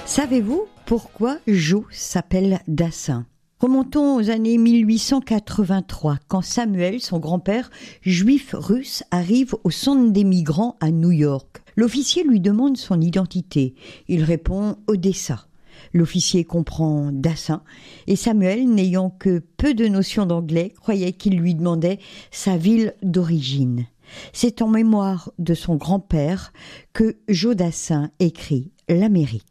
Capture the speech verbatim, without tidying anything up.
Savez-vous pourquoi Joe s'appelle Dassin ? Remontons aux années mille huit cent quatre-vingt-trois, quand Samuel, son grand-père, juif russe, arrive au centre des migrants à New York. L'officier lui demande son identité. Il répond « Odessa ». L'officier comprend Dassin et Samuel, n'ayant que peu de notions d'anglais, croyait qu'il lui demandait sa ville d'origine. C'est en mémoire de son grand-père que Joe Dassin écrit « L'Amérique ».